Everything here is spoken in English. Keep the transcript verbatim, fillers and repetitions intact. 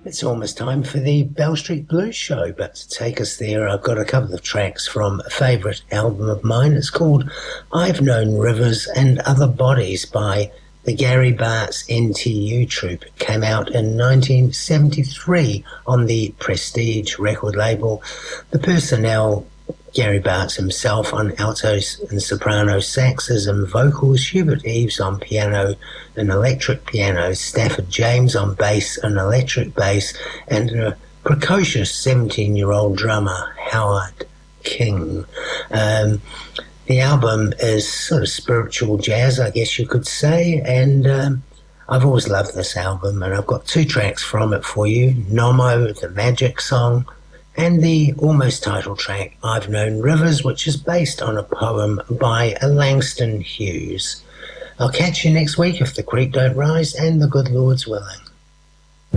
It's almost time for the Bell Street Blues show, but to take us there, I've got a couple of tracks from a favourite album of mine. It's called I've Known Rivers and Other Bodies by the Gary Bartz N T U Troupe. It came out in nineteen seventy-three on the Prestige record label. The personnel: Gary Bartz himself on altos and soprano saxes and vocals, Hubert Eaves on piano and electric piano, Stafford James on bass and electric bass, and a precocious seventeen-year-old drummer, Howard King. Um, the album is sort of spiritual jazz, I guess you could say, and um, I've always loved this album, and I've got two tracks from it for you: Nomo, the Magic Song, and the almost title track, I've Known Rivers, which is based on a poem by Langston Hughes. I'll catch you next week if the creek don't rise and the good Lord's willing.